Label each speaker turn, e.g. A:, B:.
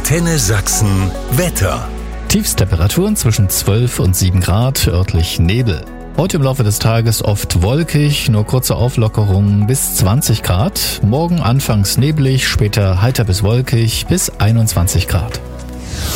A: Antenne Sachsen Wetter.
B: Tiefstemperaturen zwischen 12 und 7 Grad, örtlich Nebel. Heute im Laufe des Tages oft wolkig, nur kurze Auflockerungen bis 20 Grad. Morgen anfangs neblig, später heiter bis wolkig bis 21 Grad.